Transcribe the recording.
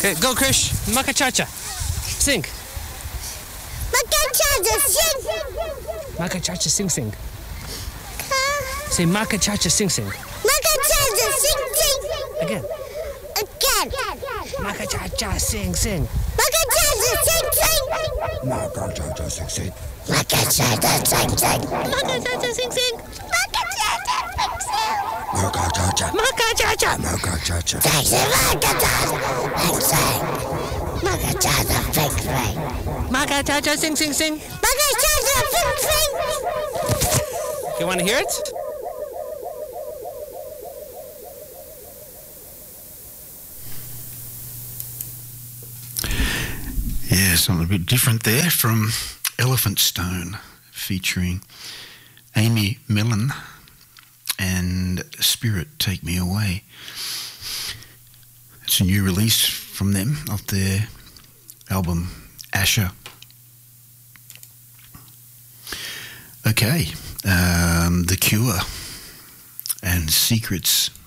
Okay, go, Krish. Makachacha. Sing. Makachacha, sing. Makachacha, sing, sing. Say Makachacha, sing, sing. Makachacha, sing, sing. Again. Again. Makachacha, sing, sing. Makachacha, sing, sing. Makachacha, sing, sing. Makachacha, sing, sing. Makachacha, sing, sing. Makachacha, Makachacha. Makachacha. Makachacha. sing, sing. Makachacha, sing, sing. Makachacha, sing, sing, sing. Makachacha, sing, sing. You want to hear it? Yeah, something a bit different there from Elephant Stone featuring Amy Millan and Spirit Take Me Away. It's a new release from them of their album Asher. Okay, The Cure and Secrets